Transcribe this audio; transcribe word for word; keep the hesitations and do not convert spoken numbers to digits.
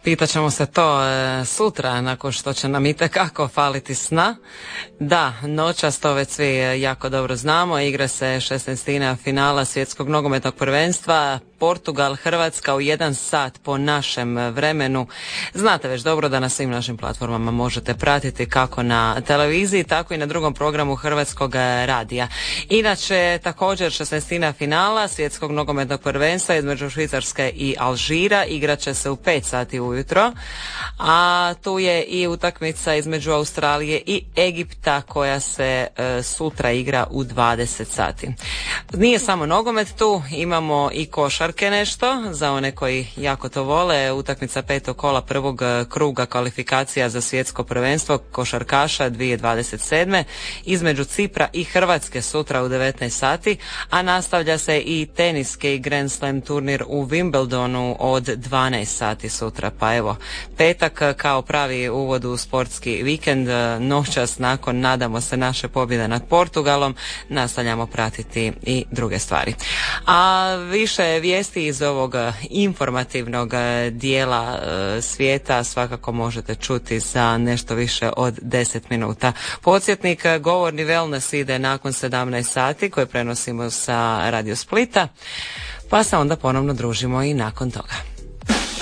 Pitat ćemo se to e, sutra, nakon što će nam itekako faliti sna. Da, noćas to već svi jako dobro znamo, igra se šesnaestina finala svjetskog nogometnog prvenstva, Portugal, Hrvatska u jedan sat po našem vremenu. Znate već dobro da na svim našim platformama možete pratiti kako na televiziji, tako i na drugom programu Hrvatskog radija. Inače, također šesnaestina finala svjetskog nogometnog prvenstva između Švicarske i Alžira igrat će se u pet sati ujutro, a tu je i utakmica između Australije i Egipta koja se e, sutra igra u dvadeset sati. Nije samo nogomet tu, imamo i košarke nešto, za one koji jako to vole, utakmica petog kola prvog kruga kvalifikacija za svjetsko prvenstvo košarkaša dvije tisuće dvadeset sedme između Cipra i Hrvatske sutra u devetnaest sati, a nastavlja se i teniski Grand Slam turnir u Wimbledonu od dvanaest sati sutra, pa evo, petak kao pravi uvod u sportski vikend, noćas nakon, nadamo se, naše pobjede nad Portugalom, nastavljamo pratiti i druge stvari. A više vijesti iz ovog informativnog dijela svijeta svakako možete čuti za nešto više od deset minuta. Podsjetnik, govorni wellness ide nakon sedamnaest sati koje prenosimo sa Radio Splita, pa se onda ponovno družimo i nakon toga.